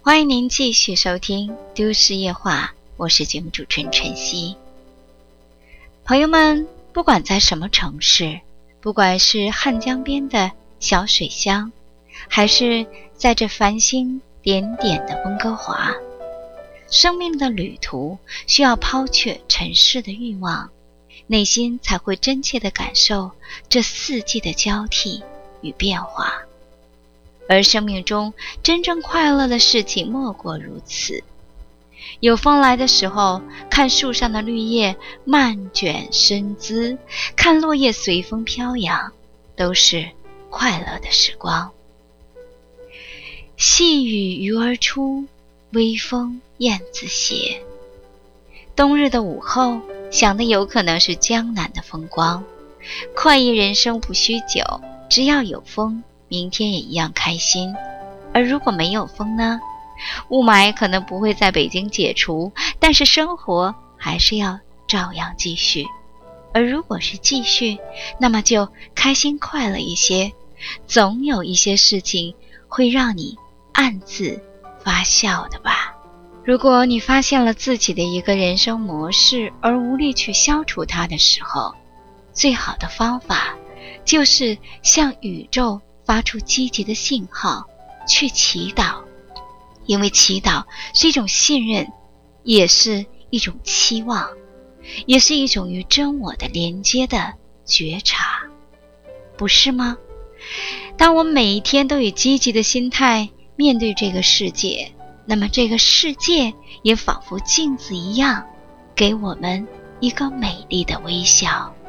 欢迎您继续收听都市夜话，我是节目主持人晨曦。朋友们，不管在什么城市，不管是汉江边的小水乡，还是在这繁星点点的温哥华，生命的旅途需要抛却尘世的欲望，内心才会真切地感受这四季的交替与变化。而生命中真正快乐的事情莫过如此。有风来的时候，看树上的绿叶漫卷身姿，看落叶随风飘扬，都是快乐的时光。细雨鱼儿出，微风燕子斜。冬日的午后，想的有可能是江南的风光。快意人生不需久，只要有风，明天也一样开心。而如果没有风呢？雾霾可能不会在北京解除，但是生活还是要照样继续。而如果是继续，那么就开心快乐一些，总有一些事情会让你暗自发笑的吧。如果你发现了自己的一个人生模式而无力去消除它的时候，最好的方法就是向宇宙发出积极的信号，去祈祷。因为祈祷是一种信任，也是一种期望，也是一种与真我的连接的觉察，不是吗？当我们每一天都以积极的心态面对这个世界，那么这个世界也仿佛镜子一样，给我们一个美丽的微笑。